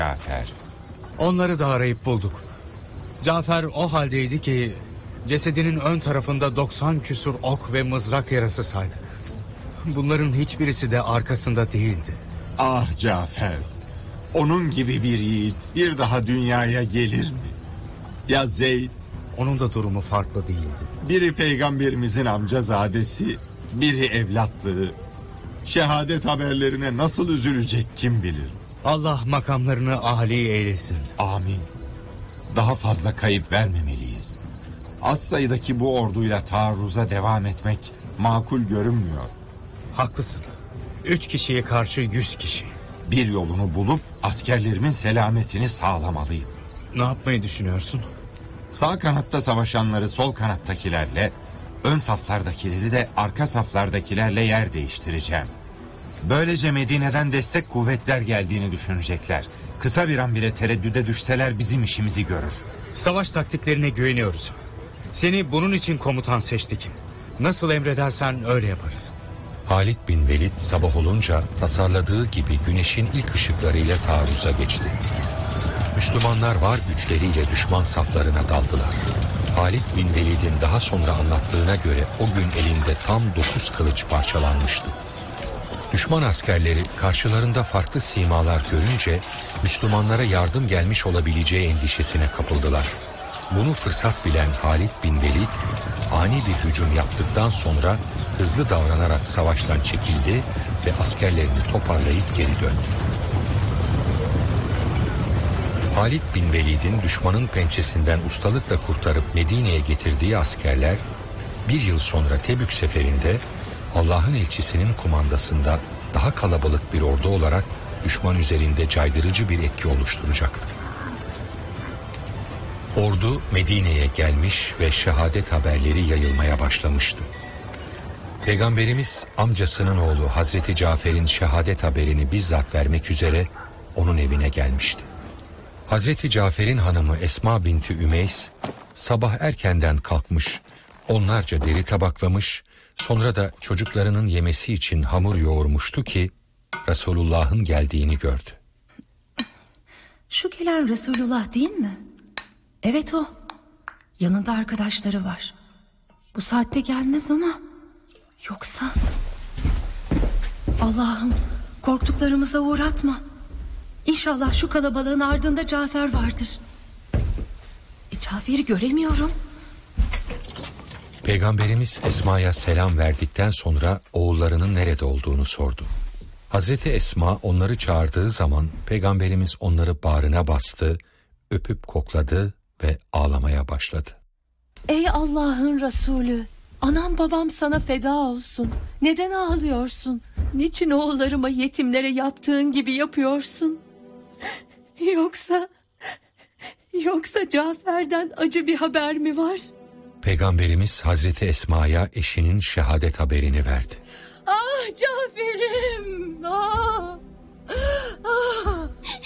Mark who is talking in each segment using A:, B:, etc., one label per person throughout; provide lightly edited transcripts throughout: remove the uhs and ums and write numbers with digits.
A: Cafer.
B: Onları da arayıp bulduk. Cafer o haldeydi ki cesedinin ön tarafında 90 küsur ok ve mızrak yarası saydı. Bunların hiçbirisi de arkasında değildi.
A: Ah Cafer, onun gibi bir yiğit bir daha dünyaya gelir mi? Ya Zeyd?
B: Onun da durumu farklı değildi.
A: Biri peygamberimizin amcazadesi, biri evlatlığı. Şehadet haberlerine nasıl üzülecek kim bilir.
B: Allah makamlarını âli eylesin.
A: Amin. Daha fazla kayıp vermemeliyiz. Az sayıdaki bu orduyla taarruza devam etmek makul görünmüyor.
B: Haklısın. 3 kişiye karşı 100 kişi.
A: Bir yolunu bulup askerlerimin selametini sağlamalıyım.
B: Ne yapmayı düşünüyorsun?
A: Sağ kanatta savaşanları sol kanattakilerle, ön saflardakileri de arka saflardakilerle yer değiştireceğim. Böylece Medine'den destek kuvvetler geldiğini düşünecekler. Kısa bir an bile tereddüde düşseler bizim işimizi görür.
B: Savaş taktiklerine güveniyoruz. Seni bunun için komutan seçtik. Nasıl emredersen öyle yaparız.
C: Halid bin Velid sabah olunca tasarladığı gibi güneşin ilk ışıklarıyla taarruza geçti. Müslümanlar var güçleriyle düşman saflarına daldılar. Halid bin Velid'in daha sonra anlattığına göre o gün elinde tam 9 kılıç parçalanmıştı. Düşman askerleri karşılarında farklı simalar görünce Müslümanlara yardım gelmiş olabileceği endişesine kapıldılar. Bunu fırsat bilen Halid bin Velid ani bir hücum yaptıktan sonra hızlı davranarak savaştan çekildi ve askerlerini toparlayıp geri döndü. Halid bin Velid'in düşmanın pençesinden ustalıkla kurtarıp Medine'ye getirdiği askerler bir yıl sonra Tebük seferinde Allah'ın elçisinin kumandasında daha kalabalık bir ordu olarak düşman üzerinde caydırıcı bir etki oluşturacaktı. Ordu Medine'ye gelmiş ve şehadet haberleri yayılmaya başlamıştı. Peygamberimiz amcasının oğlu Hazreti Cafer'in şehadet haberini bizzat vermek üzere onun evine gelmişti. Hazreti Cafer'in hanımı Esma binti Ümeys sabah erkenden kalkmış, onlarca deri tabaklamış, sonra da çocuklarının yemesi için hamur yoğurmuştu ki Resulullah'ın geldiğini gördü.
D: Şu gelen Resulullah değil mi? Evet o. Yanında arkadaşları var. Bu saatte gelmez ama yoksa... Allah'ım korktuklarımıza uğratma. İnşallah şu kalabalığın ardında Cafer vardır. Cafer'i göremiyorum.
C: Peygamberimiz Esma'ya selam verdikten sonra oğullarının nerede olduğunu sordu. Hazreti Esma onları çağırdığı zaman Peygamberimiz onları bağrına bastı, öpüp kokladı ve ağlamaya başladı.
E: Ey Allah'ın Resulü, anam babam sana feda olsun. Neden ağlıyorsun? Niçin oğullarıma, yetimlere yaptığın gibi yapıyorsun? Yoksa Cafer'den acı bir haber mi var?
C: Peygamberimiz Hazreti Esma'ya eşinin şehadet haberini verdi.
E: Ah Cafer'im! Ah! Ah!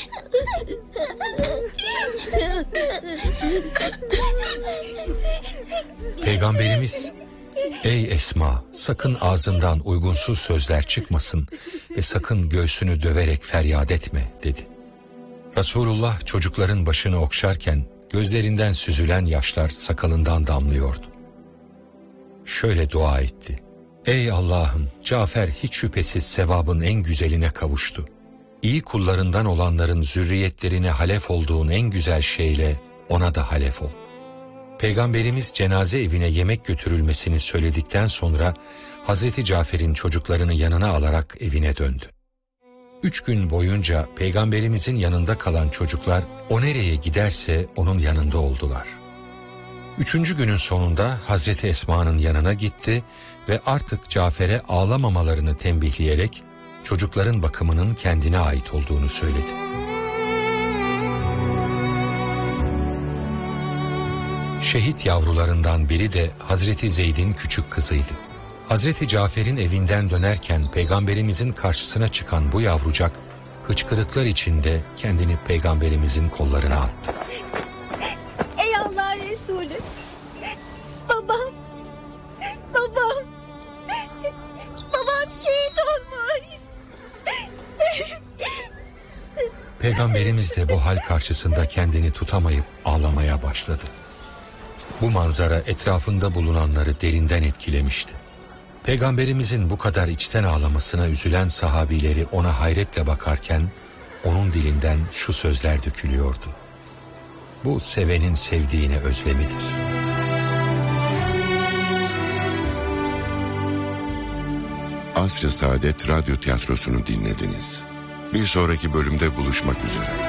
C: Peygamberimiz, ey Esma, sakın ağzından uygunsuz sözler çıkmasın ve sakın göğsünü döverek feryat etme dedi. Resulullah çocukların başını okşarken gözlerinden süzülen yaşlar sakalından damlıyordu. Şöyle dua etti. Ey Allah'ım, Cafer hiç şüphesiz sevabın en güzeline kavuştu. İyi kullarından olanların zürriyetlerine halef olduğun en güzel şeyle ona da halef ol. Peygamberimiz cenaze evine yemek götürülmesini söyledikten sonra Hazreti Cafer'in çocuklarını yanına alarak evine döndü. 3 gün boyunca Peygamberimizin yanında kalan çocuklar o nereye giderse onun yanında oldular. 3. günün sonunda Hazreti Esma'nın yanına gitti ve artık Cafer'e ağlamamalarını tembihleyerek çocukların bakımının kendine ait olduğunu söyledi. Şehit yavrularından biri de Hazreti Zeyd'in küçük kızıydı. Hazreti Cafer'in evinden dönerken Peygamberimizin karşısına çıkan bu yavrucak hıçkırıklar içinde kendini Peygamberimizin kollarına attı.
F: Ey Allah Resulü! Babam! Babam şehit olmuş!
C: Peygamberimiz de bu hal karşısında kendini tutamayıp ağlamaya başladı. Bu manzara etrafında bulunanları derinden etkilemişti. Peygamberimizin bu kadar içten ağlamasına üzülen sahabileri ona hayretle bakarken onun dilinden şu sözler dökülüyordu. Bu sevenin sevdiğine özlemidir.
G: Asr-ı Saadet Radyo Tiyatrosu'nu dinlediniz. Bir sonraki bölümde buluşmak üzere.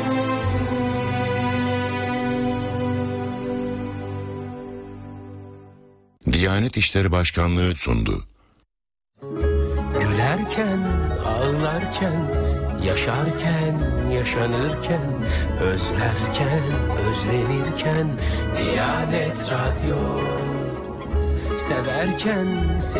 G: Diyanet İşleri Başkanlığı sundu.
H: Gülerken, ağlarken, yaşarken, yaşanırken, özlerken, özlenirken, Diyanet Radyo. Severken,